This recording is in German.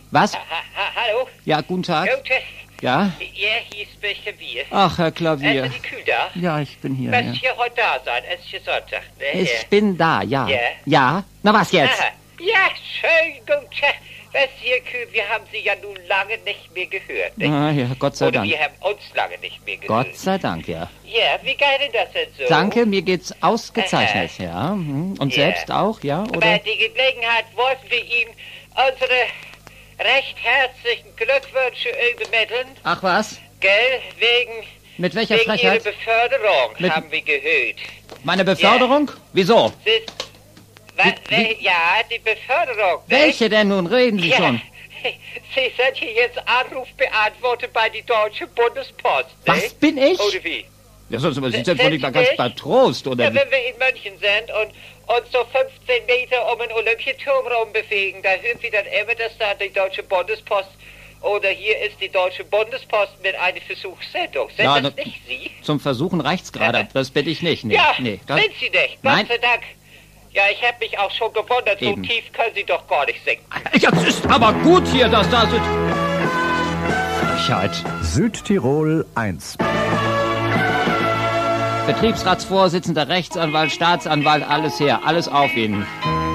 Was? Hallo? Ja, guten Tag. Gute. Ja? Ja, hier ist der Klavier. Ach, Herr Klavier. Sind Sie kühl da? Ja, ich bin hier. Was Ja. hier heute da sein? Es ist ja Sonntag, ne? Ich bin da, ja. Ja? Ja? Na, was jetzt? Aha. Ja, schön, gut. Was hier kühl, wir haben Sie ja nun lange nicht mehr gehört, ne? Ah, ja, Gott sei Oder Dank. wir haben uns lange nicht mehr gehört. Gott sei Dank, ja. Ja, wie geht denn das denn so? Danke, mir geht's ausgezeichnet, ja. Und Ja. selbst auch, ja, Bei oder? der Gelegenheit wollten wir Ihnen unsere recht herzlichen Glückwünsche übermitteln. Ach was? Gell, wegen Mit welcher Ihrer Frechheit? Beförderung Mit- haben wir gehört. Meine Beförderung? Wieso? Ja, die Beförderung. ne? Welche denn nun? Reden Sie Ja. schon. Sie sind hier jetzt Anrufbeantworter bei die Deutsche Bundespost. Ne? Was bin ich? Oder wie? Ja, sonst sind Sind Sie wohl nicht mal ganz Sie bei Trost, oder Ja, wie? wenn wir in München sind und so 15 Meter um den Olympiaturm rum bewegen, da hören wir dann immer, dass da die Deutsche Bundespost oder hier ist die Deutsche Bundespost mit einer Versuchssendung. Sind Ja, das na- nicht Sie? Zum Versuchen reicht's gerade. Das bin ich nicht. Nee, Ja, nee. Das, sind Sie nicht. Nein. Gott sei Dank. Ja, ich habe mich auch schon gewundert, Eben. so tief können Sie doch gar nicht singen. ja, es ist aber gut hier, dass da so... Frechheit. Südtirol 1. Betriebsratsvorsitzender, Rechtsanwalt, Staatsanwalt, alles her. Alles auf Ihnen.